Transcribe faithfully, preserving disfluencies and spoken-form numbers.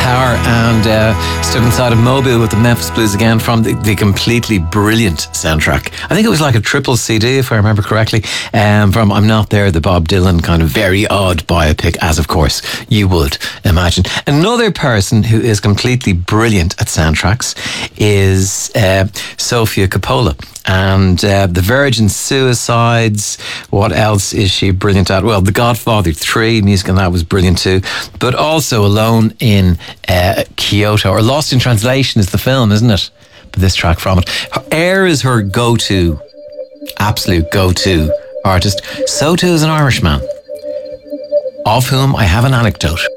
Power and uh, stuck inside of Mobile with the Memphis Blues again from the, the completely brilliant soundtrack. I think it was like a triple C D, if I remember correctly, um, from I'm Not There, the Bob Dylan kind of very odd biopic, as of course you would imagine. Another person who is completely brilliant at soundtracks is uh, Sofia Coppola. And uh, The Virgin Suicides, what else is she brilliant at? Well, The Godfather three, music on that was brilliant too. But also Alone in uh, Kyoto, or Lost in Translation is the film, isn't it? But this track from it. Air is her go-to, absolute go-to artist. So too is an Irishman, of whom I have an anecdote.